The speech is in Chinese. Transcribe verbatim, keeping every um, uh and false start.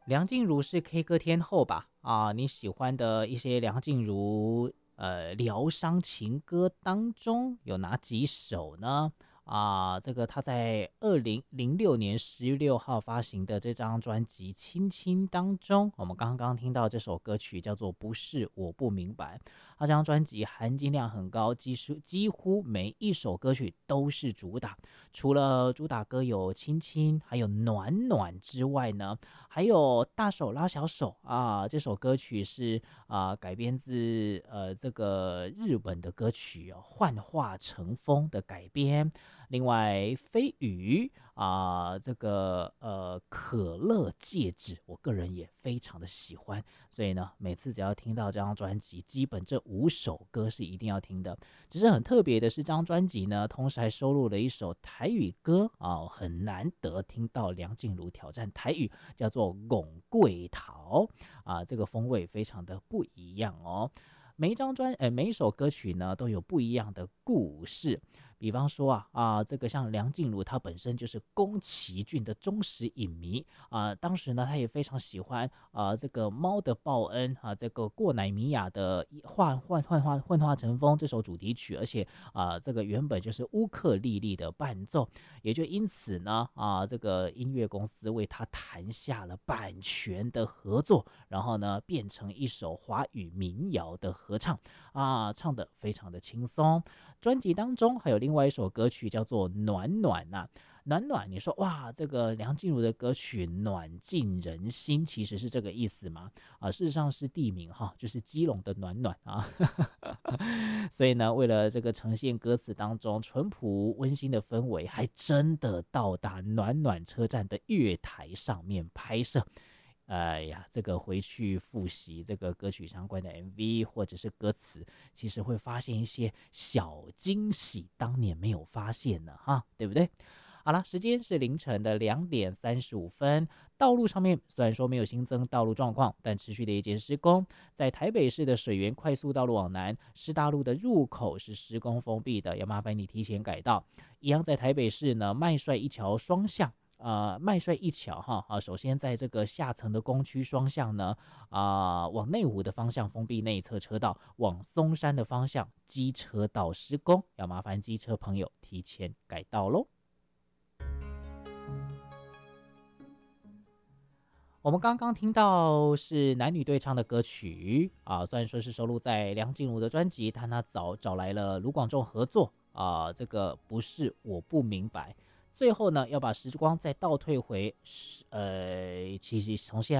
梁静茹是 K 歌天后吧？啊，你喜欢的一些梁静茹呃疗伤情歌当中有哪几首呢？啊，这个她在二零零六年十月六号发行的这张专辑《亲亲》当中，我们刚刚听到这首歌曲叫做《不是我不明白》。他这张专辑含金量很高，几乎几乎每一首歌曲都是主打。除了主打歌有《亲亲》还有《暖暖》之外呢，还有大手拉小手啊，这首歌曲是啊改编自呃这个日本的歌曲哦，幻化成风的改编。另外飞鱼啊，这个呃可乐戒指，我个人也非常的喜欢，所以呢，每次只要听到这张专辑，基本这五首歌是一定要听的。只是很特别的是，这张专辑呢，同时还收录了一首台语歌啊、哦，很难得听到梁静茹挑战台语，叫做《拱桂桃》啊，这个风味非常的不一样哦。每一张专，呃，每一首歌曲呢，都有不一样的故事。比方说啊啊，这个像梁静茹，她本身就是宫崎骏的忠实影迷啊。当时呢，她也非常喜欢啊这个《猫的报恩》啊，这个过乃米亚的幻幻幻化幻化成风这首主题曲，而且啊，这个原本就是乌克丽丽的伴奏，也就因此呢啊，这个音乐公司为她谈下了版权的合作，然后呢，变成一首华语民谣的合唱啊，唱得非常的轻松。专辑当中还有另外一首歌曲叫做《暖暖》呐、啊，暖暖，你说哇，这个梁静茹的歌曲暖进人心，其实是这个意思吗？啊，事实上是地名哈，就是基隆的暖暖啊。所以呢，为了这个呈现歌词当中淳朴温馨的氛围，还真的到达暖暖车站的月台上面拍摄。哎呀，这个回去复习这个歌曲相关的 M V 或者是歌词，其实会发现一些小惊喜，当年没有发现呢，哈，对不对？好了，时间是凌晨的两点三十五分。道路上面虽然说没有新增道路状况，但持续的一件施工，在台北市的水源快速道路往南，师大路的入口是施工封闭的，要麻烦你提前改道。一样在台北市呢，麦帅一桥双向。呃，麦帅一桥哈啊，首先在这个下层的工区双向呢，啊、呃，往内湖的方向封闭内侧车道，往松山的方向机车道施工，要麻烦机车朋友提前改道喽。我们刚刚听到是男女对唱的歌曲啊，虽然说是收录在梁静茹的专辑，但他找找来了卢广仲合作啊，这个不是我不明白。最后呢，要把时光再倒退回，呃，其实从现在。